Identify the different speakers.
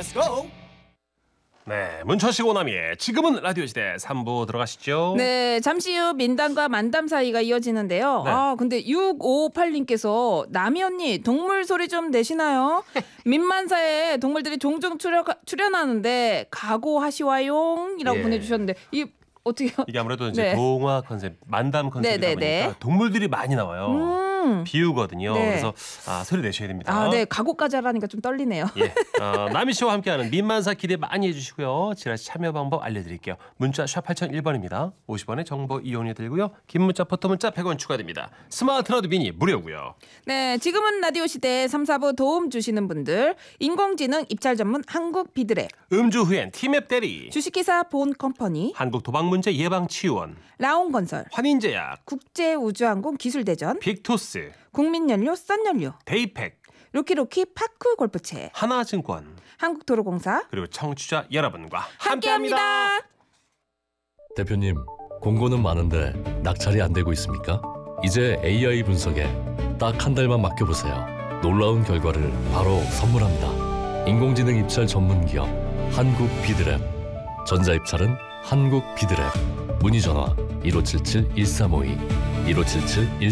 Speaker 1: Let's go. 네, 문천식 오남이의 지금은 라디오 시대 3부 들어가시죠.
Speaker 2: 네, 잠시 후 민담과 만담 사이가 이어지는데요.
Speaker 1: 네.
Speaker 2: 근데 6558님께서 남이 언니 동물 소리 좀 내시나요? 민만사에 동물들이 종종 출연하는데 각오하시와용이라고
Speaker 1: 예.
Speaker 2: 보내주셨는데 이 어떻게요?
Speaker 1: 이게 아무래도 이제
Speaker 2: 네.
Speaker 1: 동화 컨셉, 만담 컨셉이다
Speaker 2: 네네네.
Speaker 1: 보니까 동물들이 많이 나와요. 비유거든요.
Speaker 2: 네.
Speaker 1: 그래서 소리 내셔야 됩니다.
Speaker 2: 네, 각오까지 하라니까 좀 떨리네요.
Speaker 1: 예, 남희 씨와 함께하는 민만사 기대 많이 해주시고요. 지라시 참여 방법 알려드릴게요. 문자 샵 8001번입니다. 50원의 정보 이용료 들고요. 긴 문자 포토 문자 100원 추가됩니다. 스마트 라디오 미니 무료고요.
Speaker 2: 네, 지금은 라디오 시대 3, 4부 도움 주시는 분들 인공지능 입찰 전문 한국 비드랩,
Speaker 1: 음주 후엔 티맵 대리,
Speaker 2: 주식회사 본 컴퍼니,
Speaker 1: 한국 도박문제 예방치유원,
Speaker 2: 라온건설,
Speaker 1: 환인제약,
Speaker 2: 국제우주항공 기술대전,
Speaker 1: 빅토스,
Speaker 2: 국민연료 썬연료,
Speaker 1: 데이팩,
Speaker 2: 로키로키 파크 골프채,
Speaker 1: 하나증권,
Speaker 2: 한국도로공사
Speaker 1: 그리고 청취자 여러분과
Speaker 2: 함께합니다.
Speaker 3: 대표님, 공고는 많은데 낙찰이 안 되고 있습니까? 이제 AI 분석에 딱 한 달만 맡겨보세요. 놀라운 결과를 바로 선물합니다. 인공지능 입찰 전문 기업 한국 비드랩. 전자입찰은 한국 비드랩. 문의 전화 1577-1352 1577-1352